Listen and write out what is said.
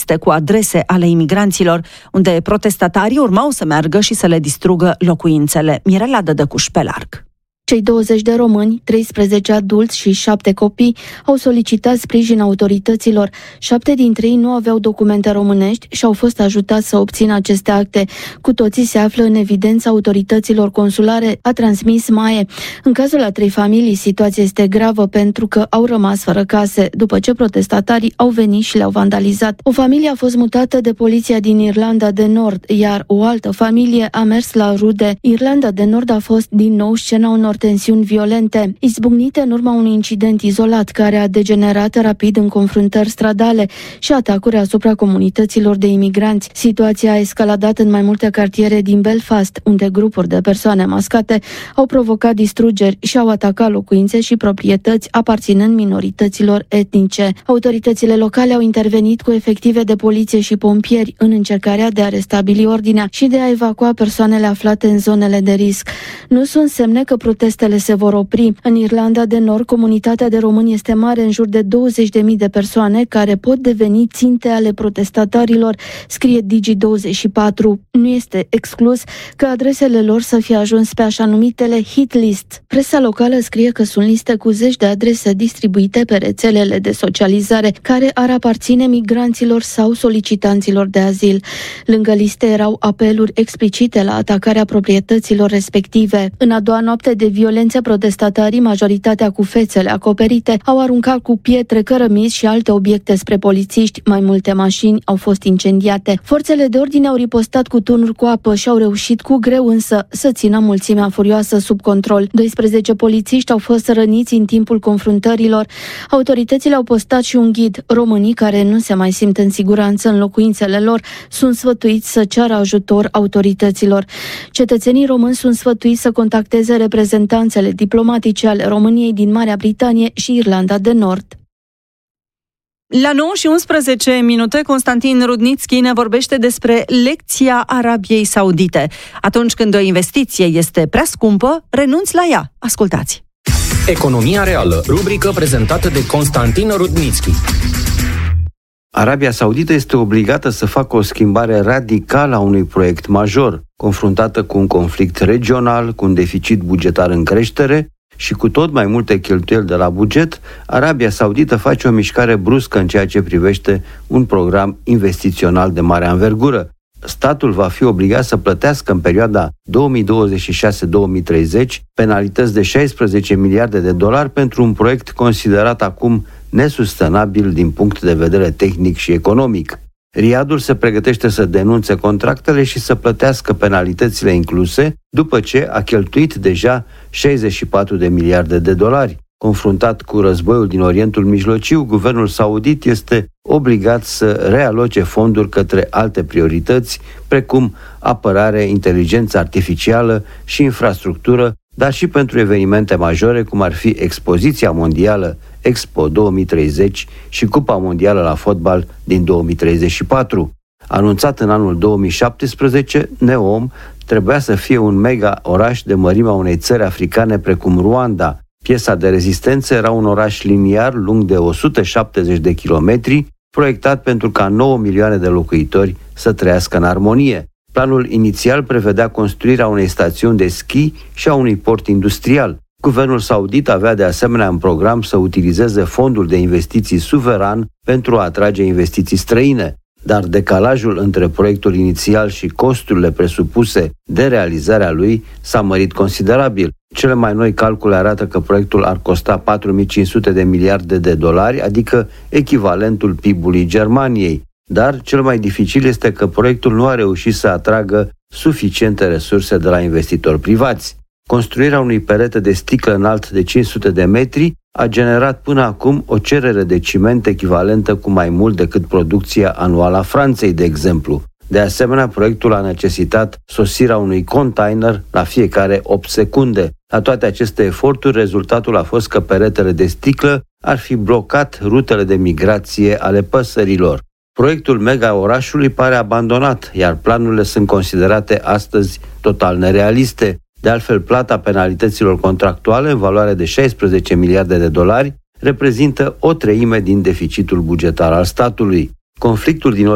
liste cu adrese ale imigranților, unde protestatarii urmau să meargă și să le distrugă locuințele. Mirela Dădăcuș pe larg. Cei 20 de români, 13 adulți și 7 copii au solicitat sprijin autorităților. 7 dintre ei nu aveau documente românești și au fost ajutați să obțină aceste acte. Cu toții se află în evidența autorităților consulare, a transmis MAE. În cazul a 3 familii, situația este gravă pentru că au rămas fără case, după ce protestatarii au venit și le-au vandalizat. O familie a fost mutată de poliția din Irlanda de Nord, iar o altă familie a mers la rude. Irlanda de Nord a fost din nou scena unor tensiuni violente, izbucnite în urma unui incident izolat care a degenerat rapid în confruntări stradale și atacuri asupra comunităților de imigranți. Situația a escaladat în mai multe cartiere din Belfast, unde grupuri de persoane mascate au provocat distrugeri și au atacat locuințe și proprietăți aparținând minorităților etnice. Autoritățile locale au intervenit cu efective de poliție și pompieri în încercarea de a restabili ordinea și de a evacua persoanele aflate în zonele de risc. Nu sunt semne că protestele se vor opri. În Irlanda de Nord, comunitatea de români este mare, în jur de 20.000 de persoane care pot deveni ținte ale protestatarilor, scrie Digi24. Nu este exclus că adresele lor să fie ajuns pe așa numitele hit list. Presa locală scrie că sunt liste cu zeci de adrese distribuite pe rețelele de socializare care ar aparține migranților sau solicitanților de azil. Lângă liste erau apeluri explicite la atacarea proprietăților respective. În a doua noapte de violențe, protestatarii, majoritatea cu fețele acoperite, au aruncat cu pietre, cărămizi și alte obiecte spre polițiști. Mai multe mașini au fost incendiate. Forțele de ordine au ripostat cu tunuri cu apă și au reușit cu greu însă să țină mulțimea furioasă sub control. 12 polițiști au fost răniți în timpul confruntărilor. Autoritățile au postat și un ghid. Românii care nu se mai simt în siguranță în locuințele lor sunt sfătuiți să ceară ajutor autorităților. Cetățenii români sunt sfătuiți să contacteze reprezentanțele diplomatice ale României din Marea Britanie și Irlanda de Nord. La 9:11, Constantin Rudnițchi ne vorbește despre lecția Arabiei Saudite. Atunci când o investiție este prea scumpă, renunți la ea. Ascultați! Economia reală, rubrică prezentată de Constantin Rudnițchi. Arabia Saudită este obligată să facă o schimbare radicală a unui proiect major, confruntată cu un conflict regional, cu un deficit bugetar în creștere și cu tot mai multe cheltuieli de la buget. Arabia Saudită face o mișcare bruscă în ceea ce privește un program investițional de mare anvergură. Statul va fi obligat să plătească în perioada 2026-2030 penalități de 16 miliarde de dolari pentru un proiect considerat acum nesustenabil din punct de vedere tehnic și economic. Riyadul se pregătește să denunțe contractele și să plătească penalitățile incluse, după ce a cheltuit deja 64 de miliarde de dolari. Confruntat cu războiul din Orientul Mijlociu, guvernul saudit este obligat să realoce fonduri către alte priorități, precum apărare, inteligență artificială și infrastructură, dar și pentru evenimente majore, cum ar fi Expoziția Mondială Expo 2030 și Cupa Mondială la fotbal din 2034. Anunțat în anul 2017, Neom trebuia să fie un mega oraș de mărimea unei țări africane precum Rwanda. Piesa de rezistență era un oraș liniar lung de 170 de kilometri, proiectat pentru ca 9 milioane de locuitori să trăiască în armonie. Planul inițial prevedea construirea unei stațiuni de schi și a unui port industrial. Guvernul saudit avea de asemenea în program să utilizeze fondul de investiții suveran pentru a atrage investiții străine, dar decalajul între proiectul inițial și costurile presupuse de realizarea lui s-a mărit considerabil. Cele mai noi calcule arată că proiectul ar costa 4.500 de miliarde de dolari, adică echivalentul PIB-ului Germaniei. Dar cel mai dificil este că proiectul nu a reușit să atragă suficiente resurse de la investitori privați. Construirea unui perete de sticlă înalt de 500 de metri a generat până acum o cerere de ciment echivalentă cu mai mult decât producția anuală a Franței, de exemplu. De asemenea, proiectul a necesitat sosirea unui container la fiecare 8 secunde. La toate aceste eforturi, rezultatul a fost că peretele de sticlă ar fi blocat rutele de migrație ale păsărilor. Proiectul mega-orașului pare abandonat, iar planurile sunt considerate astăzi total nerealiste. De altfel, plata penalităților contractuale în valoare de 16 miliarde de dolari reprezintă o treime din deficitul bugetar al statului. Conflictul din